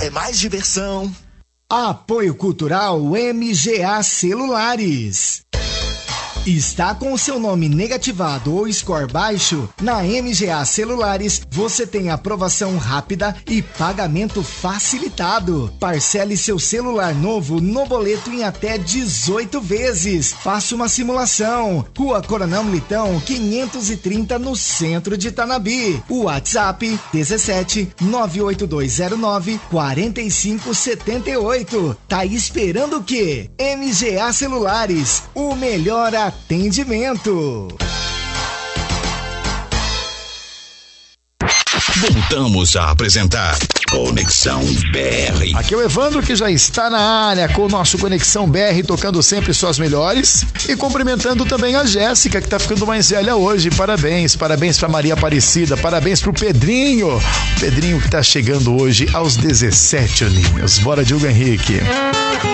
é mais diversão. Apoio Cultural MGA Celulares. Está com o seu nome negativado ou score baixo? Na MGA Celulares, você tem aprovação rápida e pagamento facilitado. Parcele seu celular novo no boleto em até 18 vezes. Faça uma simulação. Rua Coronel Militão, 530, no centro de Tanabi. O WhatsApp, 17 98209 4578. Tá esperando o quê? MGA Celulares, o melhor atendimento. Voltamos a apresentar Conexão BR. Aqui é o Evandro, que já está na área com o nosso Conexão BR, tocando sempre suas melhores e cumprimentando também a Jéssica, que tá ficando mais velha hoje. Parabéns pra Maria Aparecida, parabéns pro Pedrinho. O Pedrinho que tá chegando hoje aos 17 aninhos. Bora, Diogo Henrique.